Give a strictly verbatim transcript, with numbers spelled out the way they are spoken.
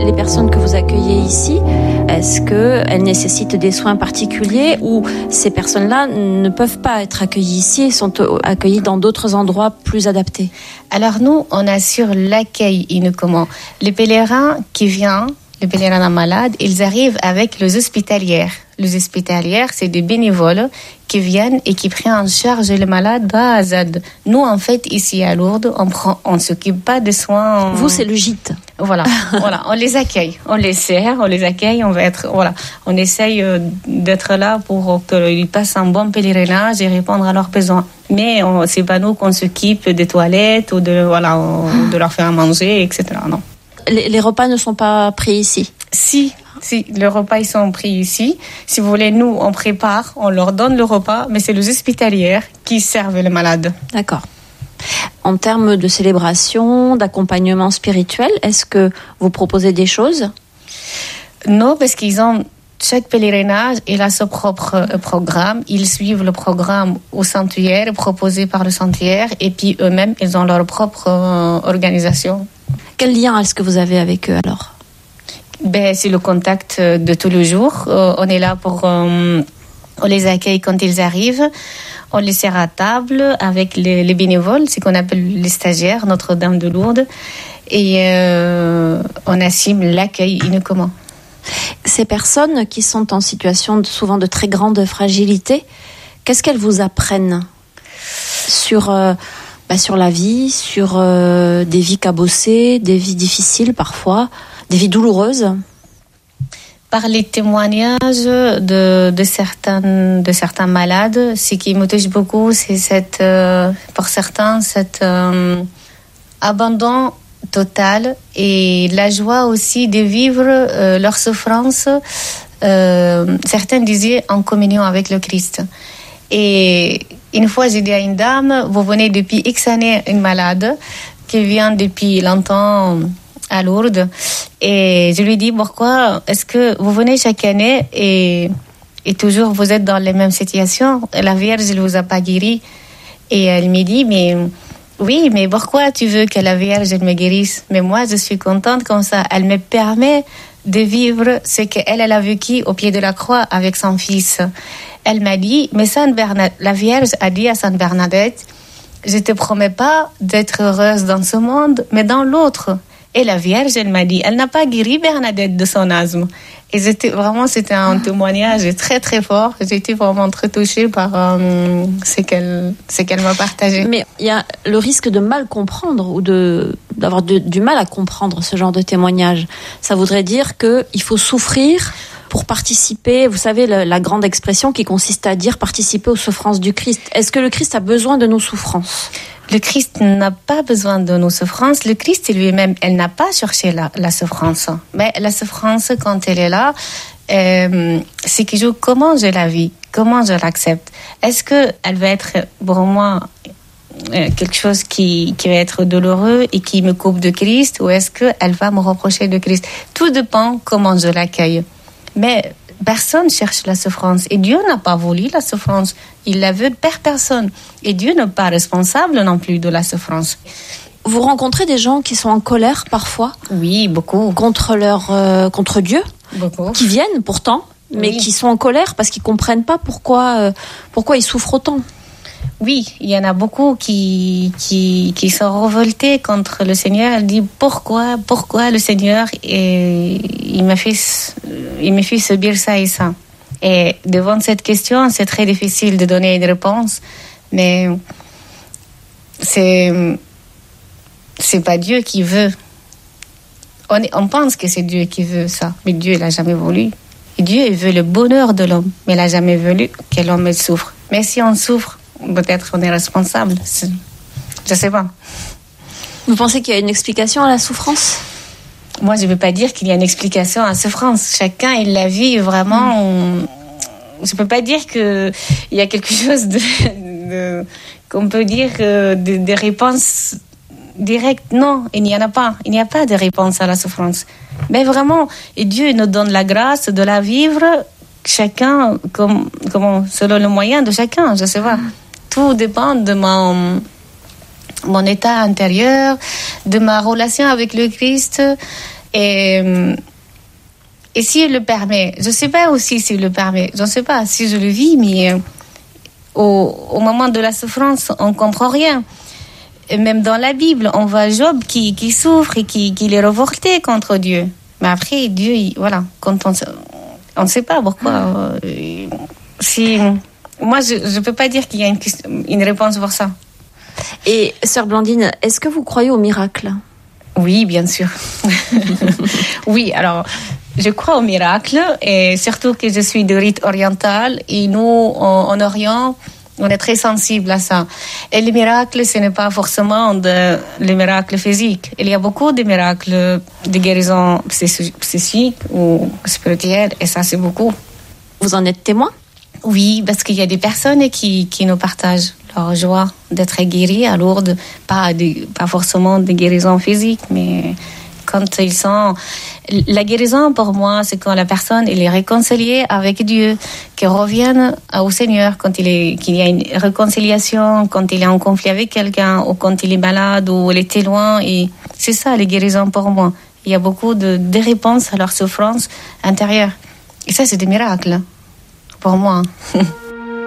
les personnes que vous accueillez ici, est-ce qu'elles nécessitent des soins particuliers ou ces personnes-là ne peuvent pas être accueillies ici et sont accueillies dans d'autres endroits plus adaptés? Alors nous, on assure l'accueil uniquement. Les pèlerins qui viennent, les pèlerins malades, ils arrivent avec les hospitalières. Les hospitalières, c'est des bénévoles qui viennent et qui prennent en charge les malades d'A à Z. Nous, en fait, ici à Lourdes, on prend, on s'occupe pas des soins. Vous, c'est le gîte. Voilà, voilà, on les accueille, on les sert, on les accueille, on va être, voilà, on essaye d'être là pour qu'ils passent un bon pèlerinage et répondre à leurs besoins. Mais on, c'est pas nous qu'on s'occupe des toilettes ou de, voilà, de leur faire manger, et cetera. Non. Les, les repas ne sont pas pris ici? Si. Si, les repas, ils sont pris ici. Si vous voulez, nous, on prépare, on leur donne le repas, mais c'est les hospitalières qui servent les malades. D'accord. En termes de célébration, d'accompagnement spirituel, est-ce que vous proposez des choses? Non, parce qu'ils ont... Chaque pèlerinage, il a son propre programme. Ils suivent le programme au sanctuaire, proposé par le sanctuaire, et puis eux-mêmes, ils ont leur propre euh, organisation. Quel lien est-ce que vous avez avec eux alors? Ben, c'est le contact de tous les jours. Euh, on est là pour... Euh, on les accueille quand ils arrivent. On les sert à table avec les, les bénévoles, c'est qu'on appelle les stagiaires, Notre-Dame de Lourdes. Et euh, on assume l'accueil uniquement. Ces personnes qui sont en situation de, souvent de très grande fragilité, qu'est-ce qu'elles vous apprennent sur, euh, bah, sur la vie, sur euh, des vies cabossées, des vies difficiles parfois, des vies douloureuses? Par les témoignages de, de, certains, de certains malades, ce qui me touche beaucoup, c'est cette, euh, pour certains, cet euh, abandon total et la joie aussi de vivre euh, leur souffrance. Euh, certains disaient en communion avec le Christ. Et une fois, j'ai dit à une dame, vous venez depuis X années, une malade qui vient depuis longtemps à Lourdes, et je lui dis pourquoi est-ce que vous venez chaque année et, et toujours vous êtes dans les mêmes situations, la Vierge ne vous a pas guéri? Et elle me dit mais oui, mais pourquoi tu veux que la Vierge me guérisse? Mais moi je suis contente comme ça, elle me permet de vivre ce qu'elle elle a vécu au pied de la croix avec son fils. Elle m'a dit, mais Sainte Bernadette, la Vierge a dit à Sainte Bernadette, je te promets pas d'être heureuse dans ce monde, mais dans l'autre. Et la Vierge, elle m'a dit, elle n'a pas guéri Bernadette de son asthme. Et j'étais, vraiment, c'était un témoignage très, très fort. J'étais vraiment très touchée par euh, ce qu'elle, ce qu'elle m'a partagé. Mais il y a le risque de mal comprendre ou de, d'avoir de, du mal à comprendre ce genre de témoignage. Ça voudrait dire qu'il faut souffrir pour participer, vous savez, la, la grande expression qui consiste à dire participer aux souffrances du Christ. Est-ce que le Christ a besoin de nos souffrances? Le Christ n'a pas besoin de nos souffrances. Le Christ lui-même, elle n'a pas cherché la, la souffrance. Mais la souffrance, quand elle est là, euh, c'est que je, comment je la vis, comment je l'accepte. Est-ce qu'elle va être pour moi euh, quelque chose qui, qui va être douloureux et qui me coupe de Christ, ou est-ce qu'elle va me reprocher de Christ? Tout dépend comment je l'accueille. Mais personne cherche la souffrance. Et Dieu n'a pas voulu la souffrance. Il la veut par personne. Et Dieu n'est pas responsable non plus de la souffrance. Vous rencontrez des gens qui sont en colère parfois? Oui, beaucoup. Contre, leur, euh, contre Dieu? Beaucoup. Qui viennent pourtant, mais oui. qui sont en colère parce qu'ils ne comprennent pas pourquoi, euh, pourquoi ils souffrent autant. Oui, il y en a beaucoup qui, qui, qui sont révoltés contre le Seigneur. Elle dit pourquoi, pourquoi le Seigneur et, il m'a fait, il m'a fait subir ça et ça. Et devant cette question, c'est très difficile de donner une réponse, mais c'est, c'est pas Dieu qui veut. On, on pense que c'est Dieu qui veut ça, mais Dieu il a jamais voulu. Et Dieu il veut le bonheur de l'homme, mais il a jamais voulu que l'homme souffre. Mais si on souffre, peut-être on est responsable. C'est... Je sais pas. Vous pensez qu'il y a une explication à la souffrance? Moi, je ne veux pas dire qu'il y a une explication à la souffrance. Chacun, il la vit vraiment. On... Je ne peux pas dire qu'il y a quelque chose de, de... qu'on peut dire euh, des de réponses directes. Non, il n'y en a pas. Il n'y a pas de réponse à la souffrance. Mais vraiment, et Dieu nous donne la grâce de la vivre, chacun, comme, comme, selon le moyen de chacun, je ne sais pas. Tout dépend de mon, mon état intérieur, de ma relation avec le Christ. Et Et, et s'il le permet, je ne sais pas aussi s'il le permet, je ne sais pas si je le vis, mais au, au moment de la souffrance, on ne comprend rien. Et même dans la Bible, on voit Job qui, qui souffre et qui, qui est révolté contre Dieu. Mais après, Dieu, il, voilà, quand on on ne sait pas pourquoi. Euh, si, moi, je ne peux pas dire qu'il y a une, une réponse pour ça. Et sœur Blandine, est-ce que vous croyez au miracle ? Oui, bien sûr. Oui, alors, je crois au miracle, et surtout que je suis de rite oriental, et nous, en, en Orient, on est très sensible à ça. Et le miracle, ce n'est pas forcément de, le miracle physique. Il y a beaucoup de miracles de guérison psychique ou spirituelle, et ça, c'est beaucoup. Vous en êtes témoin ? Oui, parce qu'il y a des personnes qui, qui nous partagent leur joie d'être guéris à Lourdes. Pas, de, pas forcément de guérison physique, mais quand ils sont... La guérison, pour moi, c'est quand la personne elle est réconciliée avec Dieu, qu'elle revienne au Seigneur, quand il, est, qu'il y a une réconciliation, quand il est en conflit avec quelqu'un, ou quand il est malade, ou il était loin. Et c'est ça, la guérison pour moi. Il y a beaucoup de, de réponses à leur souffrance intérieure. Et ça, c'est des miracles, pour moi.